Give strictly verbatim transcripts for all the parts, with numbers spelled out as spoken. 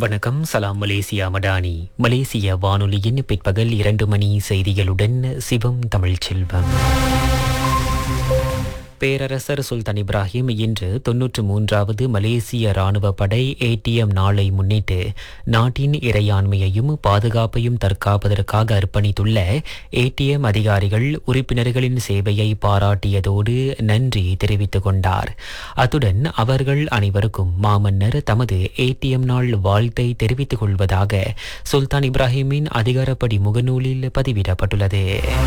வணக்கம். சலாம் மலேசியா மடானி. மலேசிய வானொலியின் பிற்பகல் இரண்டு மணி செய்திகளுடன் சிவம் தமிழ்ச்செல்வம். பேரரசர் சுல்தான் இப்ராஹிம் இன்று தொன்னூற்று மூன்றாவது மலேசிய ராணுவ படை ஏடிஎம் நாளை முன்னிட்டு நாட்டின் இறையாண்மையையும் பாதுகாப்பையும் தற்காப்பதற்காக அர்ப்பணித்துள்ள ஏடிஎம் அதிகாரிகள் உறுப்பினர்களின் சேவையை பாராட்டியதோடு நன்றி தெரிவித்துக் கொண்டார். அத்துடன் அவர்கள் அனைவருக்கும் மாமன்னர் தமது ஏடிஎம் நாள் வாழ்த்தை தெரிவித்துக் கொள்வதாக சுல்தான் இப்ராஹிமின் அதிகாரப்படி முகநூலில் பதிவிடப்பட்டுள்ளது.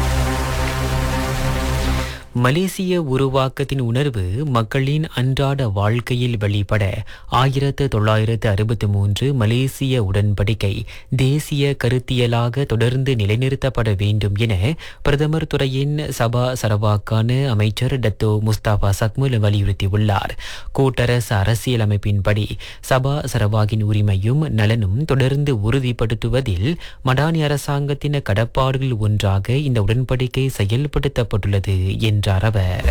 மலேசிய உருவாக்கத்தின் உணர்வு மக்களின் அன்றாட வாழ்க்கையில் வெளிப்பட ஆயிரத்து தொள்ளாயிரத்து அறுபத்தி மூன்று மலேசிய உடன்படிக்கை தேசிய கருத்தியலாக தொடர்ந்து நிலைநிறுத்தப்பட வேண்டும் என பிரதமர் துறையின் சபா சரவாக்கான அமைச்சர் டத்தோ முஸ்தாபா சக்முல் வலியுறுத்தியுள்ளார். கூட்டரசு அரசியலமைப்பின்படி சபா சரவாகின் உரிமையும் நலனும் தொடர்ந்து உறுதிப்படுத்துவதில் மடானி அரசாங்கத்தின் கடப்பாடுகள் ஒன்றாக இந்த உடன்படிக்கை செயல்படுத்தப்பட்டுள்ளது என்றார் அவர்.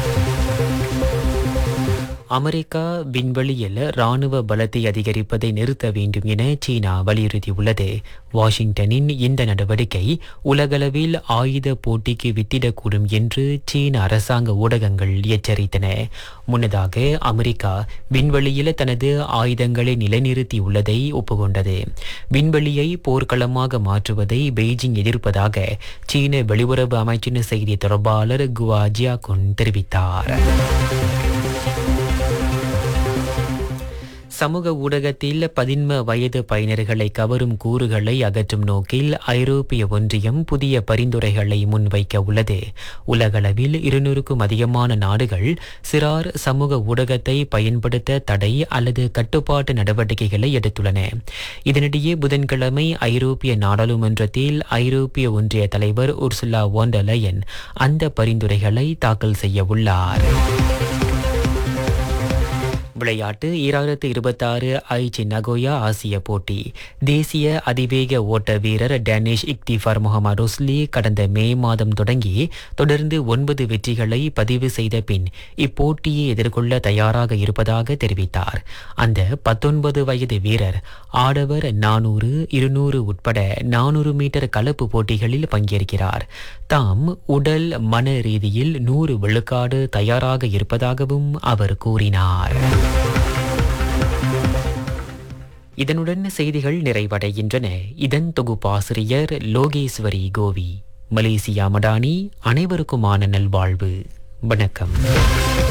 அமெரிக்கா விண்வெளியில் ராணுவ பலத்தை அதிகரிப்பதை நிறுத்த வேண்டும் என சீனா வலியுறுத்தியுள்ளது. வாஷிங்டனின் இந்த நடவடிக்கை உலகளவில் ஆயுத போட்டிக்கு வித்திடக்கூடும் என்று சீன அரசாங்க ஊடகங்கள் எச்சரித்தன. முன்னதாக அமெரிக்கா விண்வெளியில் தனது ஆயுதங்களை நிலைநிறுத்தியுள்ளதை ஒப்புக்கொண்டது. விண்வெளியை போர்க்களமாக மாற்றுவதை பெய்ஜிங் எதிர்ப்பதாக சீன வெளியுறவு அமைச்சின் செய்தி தொடர்பாளர் குவா ஜியாகுன் தெரிவித்தார். சமூக ஊடகத்தில் பதின்ம வயது பயனர்களை கவரும் கூறுகளை அகற்றும் நோக்கில் ஐரோப்பிய ஒன்றியம் புதிய பரிந்துரைகளை முன்வைக்க உள்ளது. உலகளவில் இருநூறுக்கும் அதிகமான நாடுகள் சிறார் சமூக ஊடகத்தை பயன்படுத்த தடை அல்லது கட்டுப்பாட்டு நடவடிக்கைகளை எடுத்துள்ளன. இதனிடையே புதன்கிழமை ஐரோப்பிய நாடாளுமன்றத்தில் ஐரோப்பிய ஒன்றிய தலைவர் உர்சுலா வான் டெர் லயன் அந்த பரிந்துரைகளை தாக்கல் செய்ய உள்ளார். விளையாட்டு. ஈராயிரத்து இருபத்தி ஆறு ஐச்சி நகோயா ஆசிய போட்டி. தேசிய அதிவேக ஓட்ட வீரர் டேனிஷ் இக்திஃபார் முகமது ரோஸ்லி கடந்த மே மாதம் தொடங்கி தொடர்ந்து ஒன்பது வெற்றிகளை பதிவு செய்த பின் இப்போட்டியை எதிர்கொள்ள தயாராக இருப்பதாக தெரிவித்தார். அந்த பத்தொன்பது வயது வீரர் ஆடவர் நானூறு இருநூறு உட்பட நானூறு மீட்டர் கலப்பு போட்டிகளில் பங்கேற்கிறார். தாம் உடல் மன ரீதியில் நூறு விழுக்காடு தயாராக இருப்பதாகவும் அவர் கூறினார். இதனுடன் செய்திகள் நிறைவடைகின்றன. இதன் தொகுப்பாசிரியர் லோகேஸ்வரி கோவி. மலேசியா மடானி. அனைவருக்குமான நல்வாழ்வு. வணக்கம்.